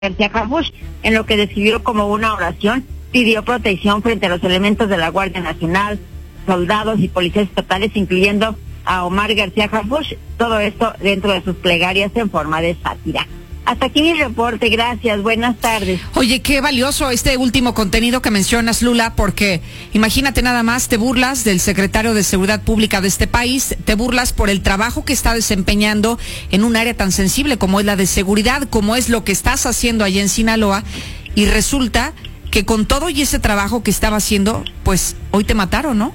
García Harfuch, en lo que describió como una oración, pidió protección frente a los elementos de la Guardia Nacional, soldados y policías estatales, incluyendo a Omar García Harfuch, todo esto dentro de sus plegarias en forma de sátira. Hasta aquí mi reporte, gracias, buenas tardes. Oye, qué valioso este último contenido que mencionas, Lula, porque imagínate nada más, te burlas del secretario de Seguridad Pública de este país, te burlas por el trabajo que está desempeñando en un área tan sensible como es la de seguridad, como es lo que estás haciendo allá en Sinaloa, y resulta que con todo y ese trabajo que estaba haciendo, pues hoy te mataron, ¿no?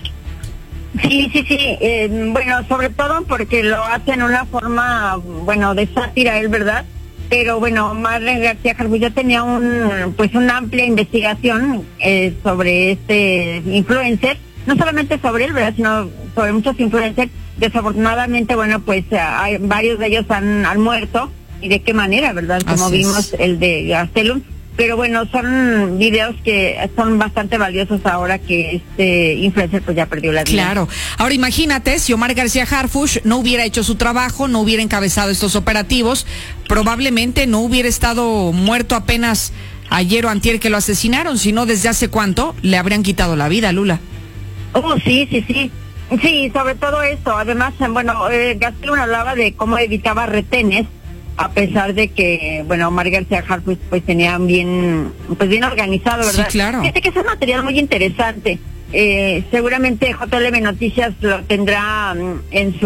Sí, bueno, sobre todo porque lo hace en una forma, bueno, de sátira, es verdad, pero bueno, Omar García Harfuch ya tenía una amplia investigación sobre este influencer, no solamente sobre él, ¿verdad?, sino sobre muchos influencers. Desafortunadamente, bueno, pues varios de ellos han muerto, y de qué manera, ¿verdad?, como vimos el de Gastelum. Pero bueno, son videos que son bastante valiosos ahora que este influencer pues ya perdió la vida. Claro. Ahora imagínate, si Omar García Harfuch no hubiera hecho su trabajo, no hubiera encabezado estos operativos, probablemente no hubiera estado muerto apenas ayer o antier que lo asesinaron, sino desde hace cuánto le habrían quitado la vida, Lula. Oh, sí. Sí, sobre todo eso. Además, bueno, Gastelum hablaba de cómo evitaba retenes, a pesar de que, bueno, Omar García Harfuch pues tenía bien organizado, ¿verdad? Sí, claro. Fíjate que es un material muy interesante. Seguramente JLM Noticias lo tendrá en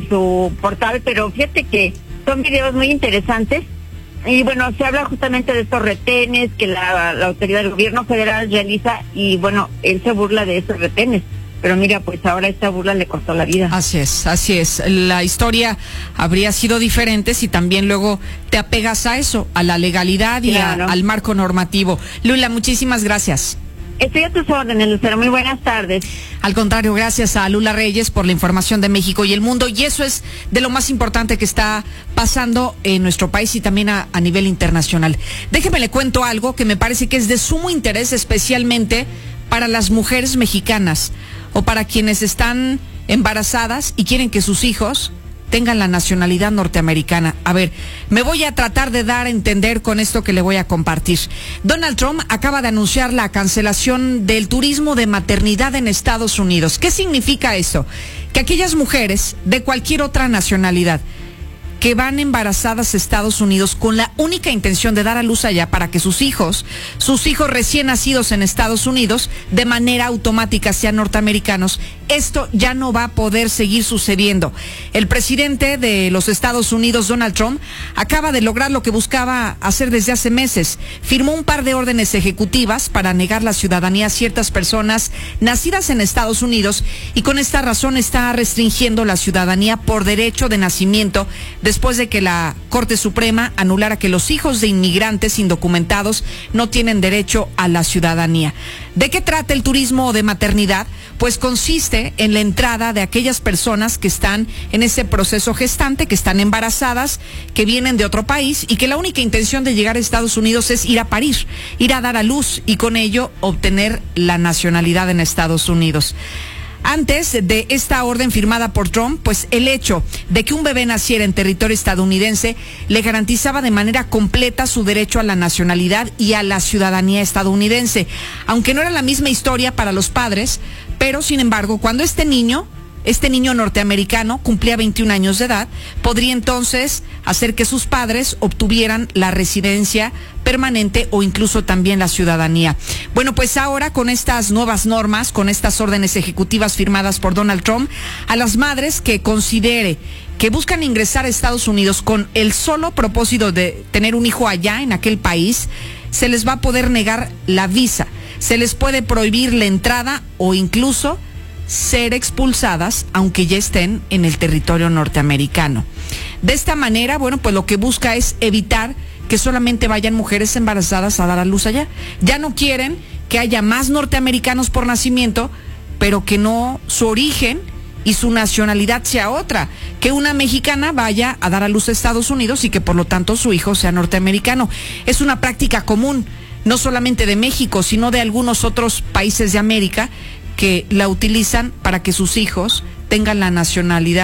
su portal, pero fíjate que son videos muy interesantes. Y bueno, se habla justamente de estos retenes que la autoridad del gobierno federal realiza, y bueno, él se burla de esos retenes. Pero mira, pues ahora esta burla le costó la vida. Así es. La historia habría sido diferente si también luego te apegas a eso, a la legalidad y al marco normativo. Lula, muchísimas gracias. Estoy a tus órdenes, Lucero. Muy buenas tardes. Al contrario, gracias a Lula Reyes por la información de México y el mundo. Y eso es de lo más importante que está pasando en nuestro país y también a nivel internacional. Déjeme le cuento algo que me parece que es de sumo interés, especialmente para las mujeres mexicanas o para quienes están embarazadas y quieren que sus hijos tengan la nacionalidad norteamericana. A ver, me voy a tratar de dar a entender con esto que le voy a compartir. Donald Trump acaba de anunciar la cancelación del turismo de maternidad en Estados Unidos. ¿Qué significa eso? Que aquellas mujeres de cualquier otra nacionalidad que van embarazadas a Estados Unidos con la única intención de dar a luz allá para que sus hijos recién nacidos en Estados Unidos de manera automática sean norteamericanos, esto ya no va a poder seguir sucediendo. El presidente de los Estados Unidos, Donald Trump, acaba de lograr lo que buscaba hacer desde hace meses. Firmó un par de órdenes ejecutivas para negar la ciudadanía a ciertas personas nacidas en Estados Unidos, y con esta razón está restringiendo la ciudadanía por derecho de nacimiento después de que la Corte Suprema anulara que los hijos de inmigrantes indocumentados no tienen derecho a la ciudadanía. ¿De qué trata el turismo de maternidad? Pues consiste en la entrada de aquellas personas que están en ese proceso gestante, que están embarazadas, que vienen de otro país y que la única intención de llegar a Estados Unidos es ir a parir, ir a dar a luz y con ello obtener la nacionalidad en Estados Unidos. Antes de esta orden firmada por Trump, pues el hecho de que un bebé naciera en territorio estadounidense le garantizaba de manera completa su derecho a la nacionalidad y a la ciudadanía estadounidense, aunque no era la misma historia para los padres. Pero sin embargo, cuando este niño norteamericano cumplía 21 años de edad, podría entonces hacer que sus padres obtuvieran la residencia permanente o incluso también la ciudadanía. Bueno, pues ahora con estas nuevas normas, con estas órdenes ejecutivas firmadas por Donald Trump, a las madres que considere que buscan ingresar a Estados Unidos con el solo propósito de tener un hijo allá en aquel país, se les va a poder negar la visa, se les puede prohibir la entrada o incluso ser expulsadas aunque ya estén en el territorio norteamericano. De esta manera, bueno, pues lo que busca es evitar que solamente vayan mujeres embarazadas a dar a luz allá. Ya no quieren que haya más norteamericanos por nacimiento, pero que no su origen y su nacionalidad sea otra, que una mexicana vaya a dar a luz a Estados Unidos y que por lo tanto su hijo sea norteamericano. Es una práctica común, no solamente de México, sino de algunos otros países de América, que la utilizan para que sus hijos tengan la nacionalidad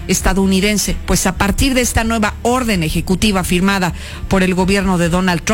estadounidense. Pues a partir de esta nueva orden ejecutiva firmada por el gobierno de Donald Trump,